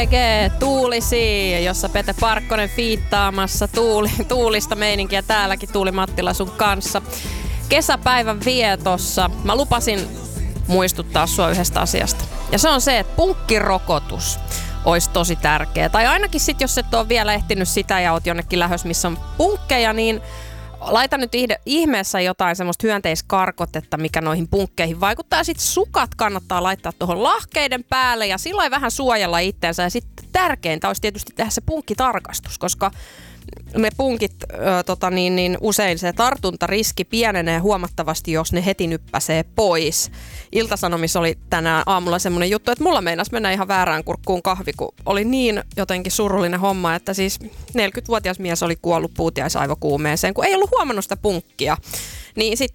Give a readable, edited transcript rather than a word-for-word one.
Tuulisi, jossa Pete Parkkonen fiittaamassa tuulista meininkiä täälläkin Tuuli Mattila sun kanssa. Kesäpäivän vietossa mä lupasin muistuttaa sua yhdestä asiasta. Ja se on se, että punkkirokotus olisi tosi tärkeä. Tai ainakin sit, jos et ole vielä ehtinyt sitä ja oot jonnekin lähdössä, missä on punkkeja, niin laita nyt ihmeessä jotain semmoista hyönteiskarkotetta, mikä noihin punkkeihin vaikuttaa. Ja sitten sukat kannattaa laittaa tuohon lahkeiden päälle ja silloin vähän suojella itseensä. Ja sitten tärkeintä olisi tietysti tehdä se punkkitarkastus, koska ne punkit, usein se tartuntariski pienenee huomattavasti, jos ne heti nyppäsee pois. Ilta-Sanomissa oli tänään aamulla semmoinen juttu, että mulla meinasi mennä ihan väärään kurkkuun kahvi, kun oli niin jotenkin surullinen homma, että siis 40-vuotias mies oli kuollut puutiaisaivokuumeeseen, kun ei ollut huomannut sitä punkkia. Niin sit